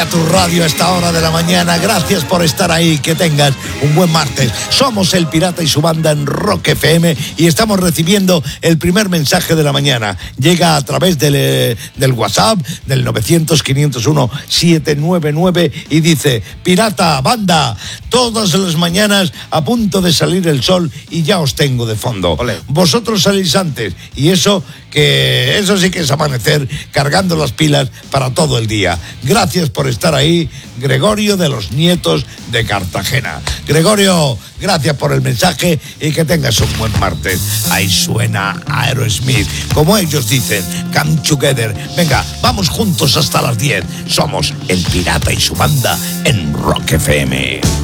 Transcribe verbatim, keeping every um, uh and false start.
A tu radio a esta hora de la mañana, gracias por estar ahí, que tengas un buen martes. Somos El Pirata y su banda en Rock F M y estamos recibiendo el primer mensaje de la mañana. Llega a través del, del WhatsApp del novecientos, quinientos uno, setecientos noventa y nueve y dice: Pirata, banda, todas las mañanas a punto de salir el sol y ya os tengo de fondo. Olé. Vosotros salís antes y eso que eso sí que es amanecer cargando las pilas para todo el día. Gracias por estar ahí, Gregorio de los Nietos de Cartagena. Gregorio, gracias por el mensaje y que tengas un buen martes. Ahí suena Aerosmith, como ellos dicen, Come Together. Venga, vamos juntos hasta las diez. Somos El Pirata y su banda en Rock F M.